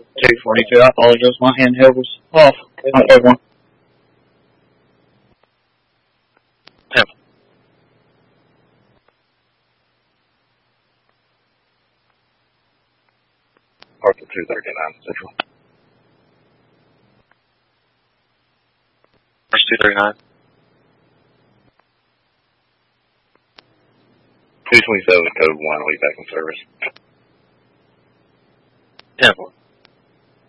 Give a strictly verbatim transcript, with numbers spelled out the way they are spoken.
two forty-two, I apologize, my handheld was off. Not that one. Temple. Arthur two thirty-nine, Central. First two thirty-nine. two twenty-seven, code one, will be back in service. Temple.